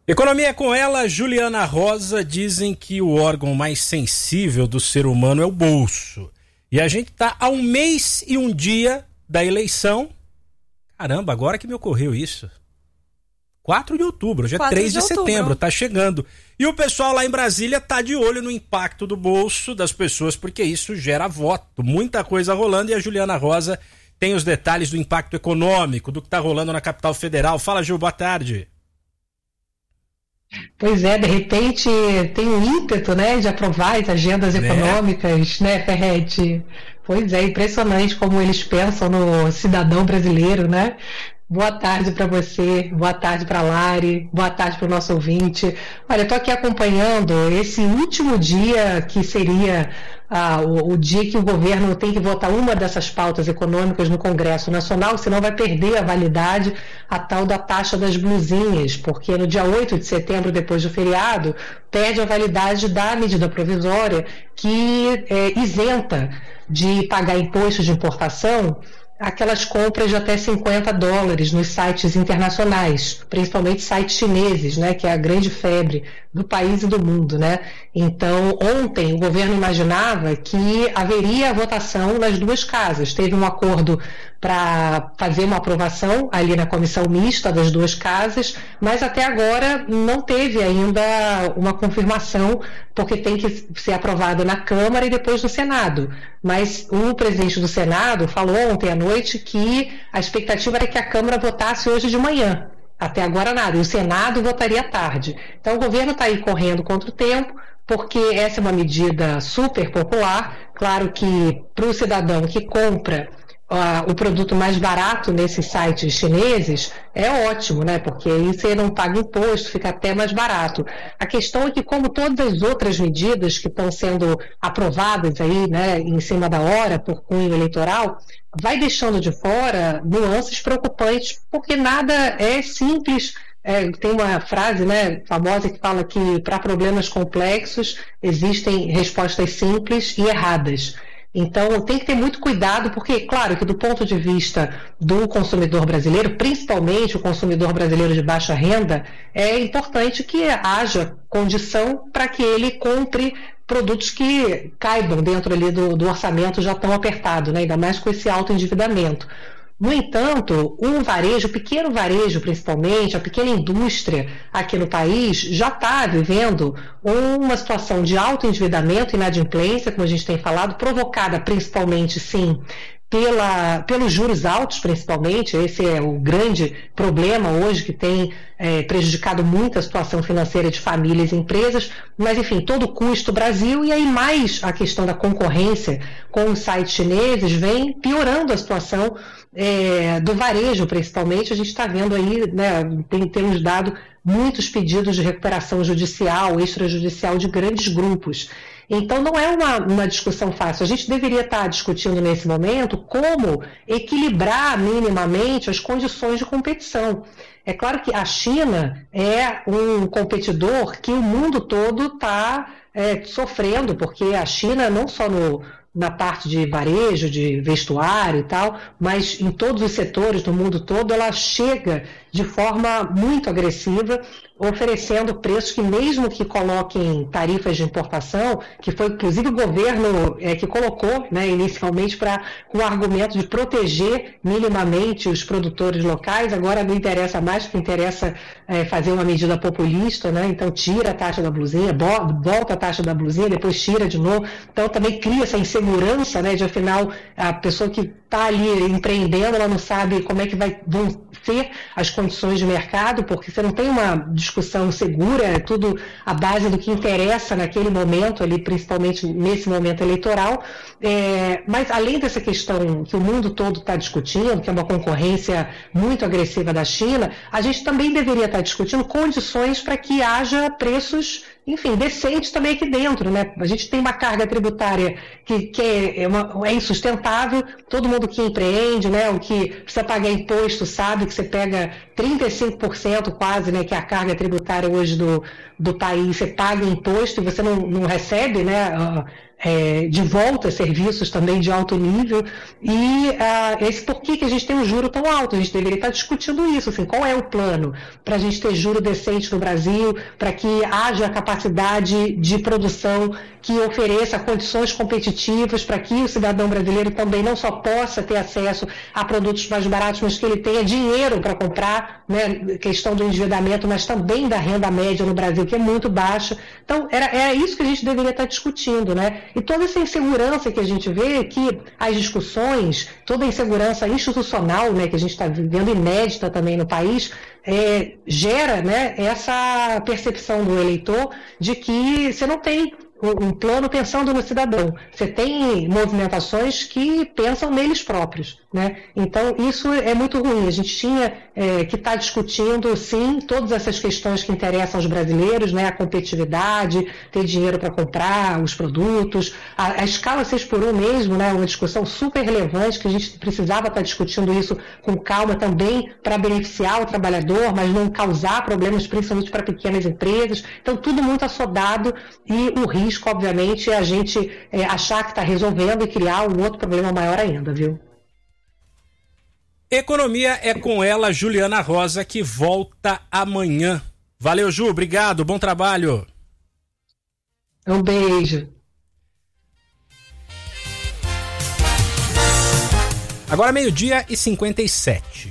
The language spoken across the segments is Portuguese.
Economia com ela, Juliana Rosa. Dizem que o órgão mais sensível do ser humano é o bolso. E a gente tá a 1 mês e 1 dia da eleição. Caramba, agora que me ocorreu isso. 4 de outubro, hoje é 3 de setembro, tá chegando. E o pessoal lá em Brasília tá de olho no impacto do bolso das pessoas, porque isso gera voto. Muita coisa rolando e a Juliana Rosa tem os detalhes do impacto econômico, do que tá rolando na capital federal. Fala, Ju, boa tarde. Pois é, de repente tem um ímpeto, né, de aprovar as agendas econômicas, né, Ferretti? Pois é, impressionante como eles pensam no cidadão brasileiro, né? Boa tarde para você, boa tarde para a Lari, boa tarde para o nosso ouvinte. Olha, eu estou aqui acompanhando esse último dia que seria o dia que o governo tem que votar uma dessas pautas econômicas no Congresso Nacional, senão vai perder a validade a tal da taxa das blusinhas, porque no dia 8 de setembro, depois do feriado, perde a validade da medida provisória que isenta de pagar imposto de importação aquelas compras de até $50 nos sites internacionais, principalmente sites chineses, né, que é a grande febre do país e do mundo, né? Então, ontem o governo imaginava que haveria votação nas duas casas. Teve um acordo para fazer uma aprovação ali na comissão mista das duas casas, mas até agora não teve ainda uma confirmação, porque tem que ser aprovado na Câmara e depois no Senado. Mas o presidente do Senado falou ontem à noite que a expectativa era que a Câmara votasse hoje de manhã. Até agora nada, e o Senado votaria à tarde. Então o governo está aí correndo contra o tempo, porque essa é uma medida super popular. Claro que para o cidadão que compra o produto mais barato nesses sites chineses é ótimo, né? Porque aí você não paga imposto, fica até mais barato. A questão é que, como todas as outras medidas que estão sendo aprovadas aí, né, em cima da hora por cunho eleitoral, vai deixando de fora nuances preocupantes, porque nada é simples. Tem uma frase, né, famosa que fala que para problemas complexos existem respostas simples e erradas. Então tem que ter muito cuidado, porque, claro, que do ponto de vista do consumidor brasileiro, principalmente o consumidor brasileiro de baixa renda, é importante que haja condição para que ele compre produtos que caibam dentro ali do orçamento já tão apertado, né? Ainda mais com esse alto endividamento. No entanto, o varejo, o pequeno varejo principalmente, a pequena indústria aqui no país já está vivendo uma situação de alto endividamento e inadimplência, como a gente tem falado, provocada principalmente, sim, pelos juros altos, principalmente. Esse é o grande problema hoje que tem prejudicado muito a situação financeira de famílias e empresas, mas enfim, todo o custo Brasil, e aí mais a questão da concorrência com os sites chineses vem piorando a situação do varejo, principalmente. A gente está vendo aí, né, temos dado muitos pedidos de recuperação judicial, extrajudicial de grandes grupos. Então não é uma discussão fácil. A gente deveria estar discutindo nesse momento como equilibrar minimamente as condições de competição. É claro que a China é um competidor que o mundo todo está sofrendo, porque a China não só na parte de varejo, de vestuário e tal, mas em todos os setores do mundo todo, ela chega de forma muito agressiva, oferecendo preços que, mesmo que coloquem tarifas de importação, que foi inclusive o governo que colocou, né, inicialmente com o argumento de proteger minimamente os produtores locais, agora não interessa mais, porque interessa fazer uma medida populista, né? Então tira a taxa da blusinha, volta a taxa da blusinha, depois tira de novo. Então também cria essa insegurança, né, de afinal a pessoa que está ali empreendendo, ela não sabe como é que vão ser as condições de mercado, porque você não tem uma discussão segura, é tudo à base do que interessa naquele momento ali, principalmente nesse momento eleitoral. Mas além dessa questão que o mundo todo está discutindo, que é uma concorrência muito agressiva da China, a gente também deveria estar discutindo condições para que haja preços, enfim, decentes também aqui dentro, né? A gente tem uma carga tributária que é insustentável. Todo mundo que empreende, né, o que precisa pagar imposto, sabe que você pega 35% quase, né, que é a carga tributária hoje do país, você paga imposto e você não recebe, né, de volta a serviços também de alto nível, e esse porquê que a gente tem um juro tão alto. A gente deveria estar discutindo isso, assim, qual é o plano para a gente ter juro decente no Brasil, para que haja capacidade de produção que ofereça condições competitivas para que o cidadão brasileiro também não só possa ter acesso a produtos mais baratos, mas que ele tenha dinheiro para comprar, né, questão do endividamento, mas também da renda média no Brasil, que é muito baixa. Então, era isso que a gente deveria estar discutindo, né? E toda essa insegurança que a gente vê, que as discussões, toda a insegurança institucional, né, que a gente está vivendo inédita também no país, gera, né, essa percepção do eleitor de que você não tem um plano pensando no cidadão. Você tem movimentações que pensam neles próprios, né? Então, isso é muito ruim. A gente tinha que estar discutindo, sim, todas essas questões que interessam aos brasileiros, né? A competitividade, ter dinheiro para comprar os produtos, a escala 6x1 mesmo, né? Uma discussão super relevante, que a gente precisava estar discutindo isso com calma também, para beneficiar o trabalhador, mas não causar problemas, principalmente para pequenas empresas. Então, tudo muito assodado, e o risco, obviamente, é a gente achar que está resolvendo e criar um outro problema maior ainda, viu? Economia é com ela, Juliana Rosa, que volta amanhã. Valeu, Ju, obrigado, bom trabalho. Um beijo. Agora 12h57.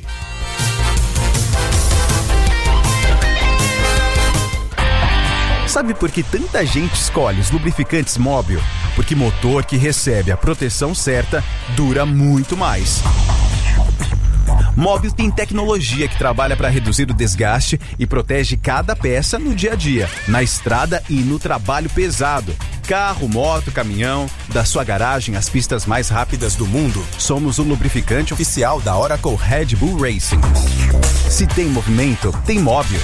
Sabe por que tanta gente escolhe os lubrificantes Móbil? Porque motor que recebe a proteção certa dura muito mais. Móbil tem tecnologia que trabalha para reduzir o desgaste e protege cada peça no dia a dia, na estrada e no trabalho pesado. Carro, moto, caminhão, da sua garagem às pistas mais rápidas do mundo, somos o lubrificante oficial da Oracle Red Bull Racing. Se tem movimento, tem Móbil.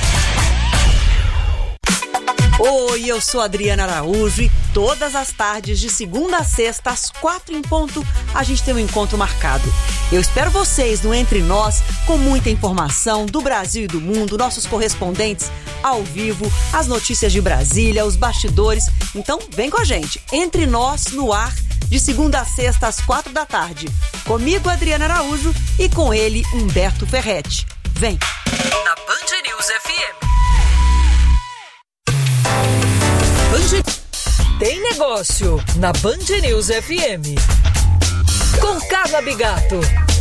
Oi, eu sou Adriana Araújo e todas as tardes, de segunda a sexta, às 4 em ponto, a gente tem um encontro marcado. Eu espero vocês no Entre Nós, com muita informação do Brasil e do mundo, nossos correspondentes ao vivo, as notícias de Brasília, os bastidores. Então, vem com a gente. Entre Nós, no ar, de segunda a sexta, às 4 da tarde. Comigo, Adriana Araújo, e com ele, Humberto Ferretti. Vem! Na Band News FM. Tem negócio na Band News FM. Com Carla Bigato.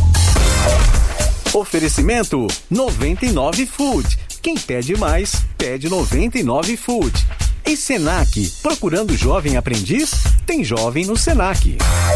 Oferecimento 99 Food. Quem pede mais, pede 99 Food. Em Senac, procurando jovem aprendiz? Tem jovem no Senac.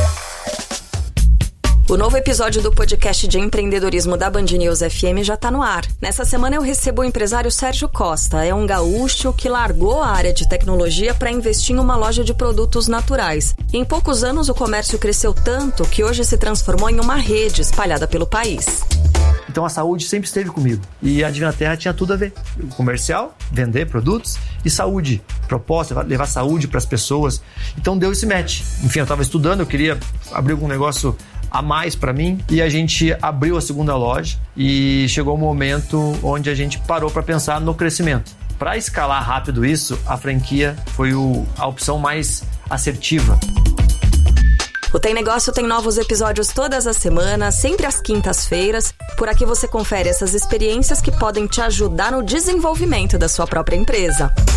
O novo episódio do podcast de empreendedorismo da Band News FM já está no ar. Nessa semana eu recebo o empresário Sérgio Costa. É um gaúcho que largou a área de tecnologia para investir em uma loja de produtos naturais. E em poucos anos o comércio cresceu tanto que hoje se transformou em uma rede espalhada pelo país. Então a saúde sempre esteve comigo. E a Divina Terra tinha tudo a ver. O comercial, vender produtos, e saúde. Proposta, levar saúde para as pessoas. Então deu esse match. Enfim, eu estava estudando, eu queria abrir algum negócio a mais para mim, e a gente abriu a segunda loja e chegou um momento onde a gente parou para pensar no crescimento. Para escalar rápido isso, a franquia foi a opção mais assertiva. O Tem Negócio tem novos episódios todas as semanas, sempre às quintas-feiras. Por aqui você confere essas experiências que podem te ajudar no desenvolvimento da sua própria empresa.